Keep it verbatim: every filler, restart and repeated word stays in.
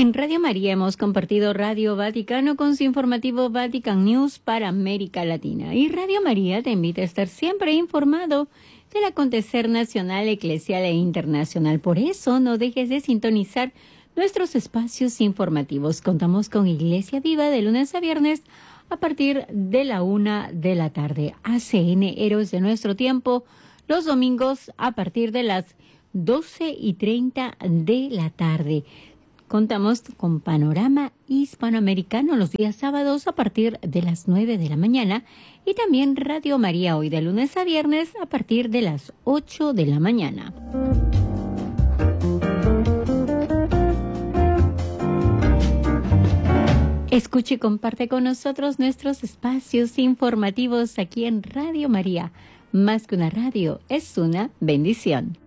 En Radio María hemos compartido Radio Vaticano con su informativo Vatican News para América Latina. Y Radio María te invita a estar siempre informado del acontecer nacional, eclesial e internacional. Por eso no dejes de sintonizar nuestros espacios informativos. Contamos con Iglesia Viva de lunes a viernes a partir de la una de la tarde. A C N, Héroes de Nuestro Tiempo, los domingos a partir de las doce y treinta de la tarde. Contamos con Panorama Hispanoamericano los días sábados a partir de las nueve de la mañana y también Radio María hoy de lunes a viernes a partir de las ocho de la mañana. Escuche y comparte con nosotros nuestros espacios informativos aquí en Radio María. Más que una radio, es una bendición.